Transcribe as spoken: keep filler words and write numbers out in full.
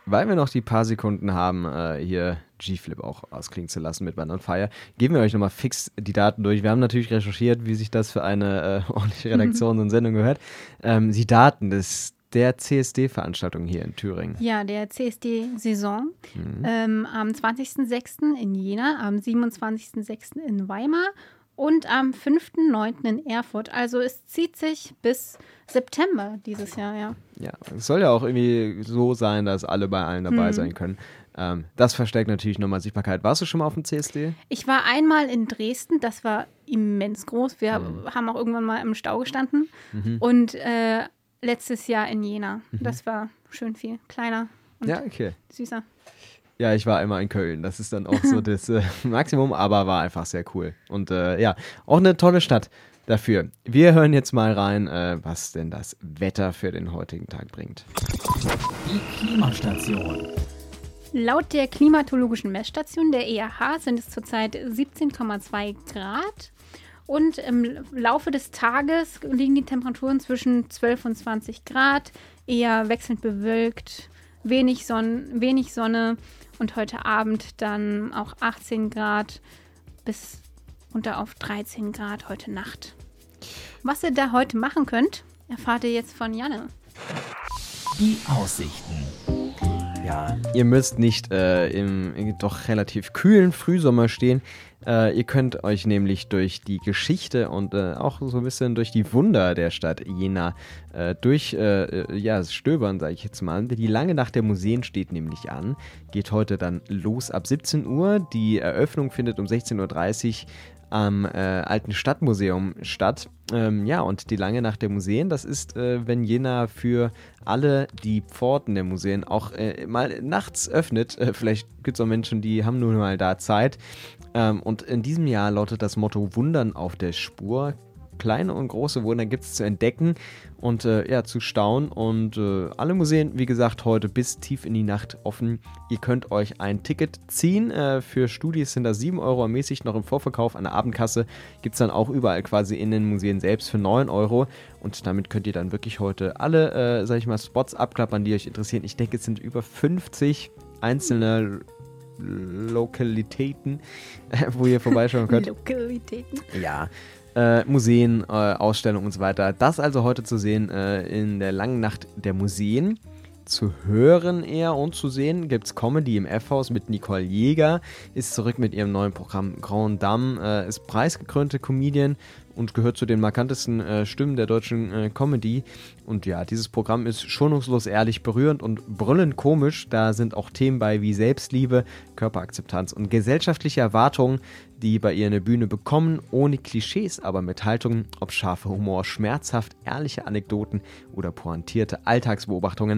weil wir noch die paar Sekunden haben, äh, hier G-Flip auch ausklingen zu lassen mit Band on Fire, geben wir euch nochmal fix die Daten durch. Wir haben natürlich recherchiert, wie sich das für eine äh, ordentliche Redaktion und Sendung gehört. Ähm, die Daten des der C S D-Veranstaltung hier in Thüringen. Ja, der C S D-Saison Mhm. ähm, am zwanzigsten sechsten in Jena, am siebenundzwanzigsten sechsten in Weimar und am fünften neunten in Erfurt. Also es zieht sich bis September dieses Jahr, ja. Ja, es soll ja auch irgendwie so sein, dass alle bei allen dabei Mhm. sein können. Ähm, das verstärkt natürlich nochmal Sichtbarkeit. Warst du schon mal auf dem C S D? Ich war einmal in Dresden, das war immens groß. Wir Mhm. haben auch irgendwann mal im Stau gestanden. Mhm. Und äh, letztes Jahr in Jena. Das war schön viel kleiner und Ja, okay. süßer. Ja, ich war einmal in Köln. Das ist dann auch so das äh, Maximum, aber war einfach sehr cool. Und äh, ja, auch eine tolle Stadt dafür. Wir hören jetzt mal rein, äh, was denn das Wetter für den heutigen Tag bringt. Die Klimastation. Laut der klimatologischen Messstation der E A H sind es zurzeit siebzehn Komma zwei Grad. Und im Laufe des Tages liegen die Temperaturen zwischen zwölf und zwanzig Grad, eher wechselnd bewölkt, wenig, Sonn- wenig Sonne und heute Abend dann auch achtzehn Grad bis runter auf dreizehn Grad heute Nacht. Was ihr da heute machen könnt, erfahrt ihr jetzt von Janne. Die Aussichten. Ja, ihr müsst nicht äh, im, im doch relativ kühlen Frühsommer stehen. Äh, ihr könnt euch nämlich durch die Geschichte und äh, auch so ein bisschen durch die Wunder der Stadt Jena äh, durch äh, ja, stöbern, sage ich jetzt mal. Die lange Nacht der Museen steht nämlich an. Geht heute dann los ab siebzehn Uhr. Die Eröffnung findet um sechzehn Uhr dreißig am äh, Alten Stadtmuseum statt. Ähm, ja, und die lange Nacht der Museen, das ist, äh, wenn Jena für alle die Pforten der Museen auch äh, mal nachts öffnet. Äh, vielleicht gibt es auch Menschen, die haben nur mal da Zeit. Ähm, und in diesem Jahr lautet das Motto Wundern auf der Spur. Kleine und große Wunder gibt es zu entdecken und äh, ja, zu staunen. Und äh, alle Museen, wie gesagt, heute bis tief in die Nacht offen. Ihr könnt euch ein Ticket ziehen. Äh, für Studis sind das sieben Euro ermäßigt, noch im Vorverkauf an der Abendkasse. Gibt es dann auch überall quasi in den Museen selbst für neun Euro. Und damit könnt ihr dann wirklich heute alle, äh, sag ich mal, Spots abklappern, die euch interessieren. Ich denke, es sind über fünfzig einzelne Lokalitäten, wo ihr vorbeischauen könnt. Lokalitäten. Ja, äh, Museen, äh, Ausstellungen und so weiter. Das also heute zu sehen äh, in der langen Nacht der Museen. Zu hören eher und zu sehen gibt es Comedy im F-Haus mit Nicole Jäger. Ist zurück mit ihrem neuen Programm Grand Dame. Äh, ist preisgekrönte Comedian und gehört zu den markantesten äh, Stimmen der deutschen äh, Comedy. Und ja, dieses Programm ist schonungslos ehrlich, berührend und brüllend komisch. Da sind auch Themen bei wie Selbstliebe, Körperakzeptanz und gesellschaftliche Erwartungen, die bei ihr eine Bühne bekommen, ohne Klischees, aber mit Haltung, ob scharfer Humor, schmerzhaft ehrliche Anekdoten oder pointierte Alltagsbeobachtungen.